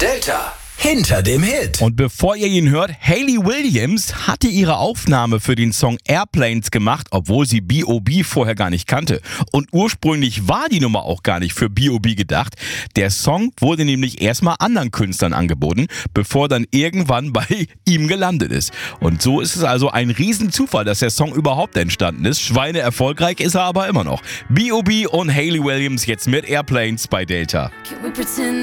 Delta. Hinter dem Hit. Und bevor ihr ihn hört, Hayley Williams hatte ihre Aufnahme für den Song Airplanes gemacht, obwohl sie B.O.B. vorher gar nicht kannte. Und ursprünglich war die Nummer auch gar nicht für B.O.B. gedacht. Der Song wurde nämlich erstmal anderen Künstlern angeboten, bevor dann irgendwann bei ihm gelandet ist. Und so ist es also ein Riesenzufall, dass der Song überhaupt entstanden ist. Schweine erfolgreich ist er aber immer noch. B.O.B. und Hayley Williams jetzt mit Airplanes bei Delta. Can we pretend